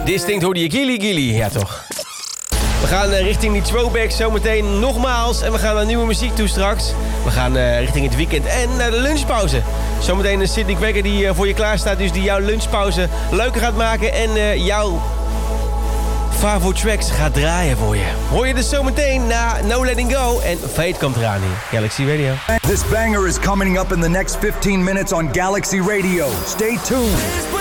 Distinct hoorde je Gilly Gilly, ja toch. We gaan richting die throwbacks zometeen nogmaals. En we gaan naar nieuwe muziek toe straks. We gaan richting het weekend en naar de lunchpauze. Zometeen een Sydney Kwekker die voor je klaar staat. Dus die jouw lunchpauze leuker gaat maken. En jouw Favo Tracks gaat draaien voor je. Hoor je dus zometeen na No Letting Go. En Fate komt eraan hier. Galaxy Radio. This banger is coming up in the next 15 minutes on Galaxy Radio. Stay tuned.